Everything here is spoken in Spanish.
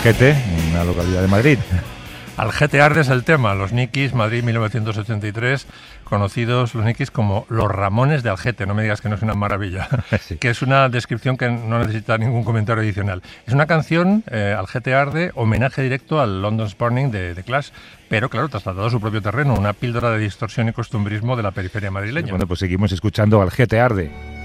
Algete, una localidad de Madrid. Algete arde es el tema, los Nikis, Madrid 1983, conocidos los Nikis como los Ramones de Algete, no me digas que no es una maravilla, sí. Que es una descripción que no necesita ningún comentario adicional. Es una canción, Algete arde, homenaje directo al London's Burning de The Clash, pero claro, trasladado a su propio terreno, una píldora de distorsión y costumbrismo de la periferia madrileña. Sí, bueno, pues seguimos escuchando Algete arde.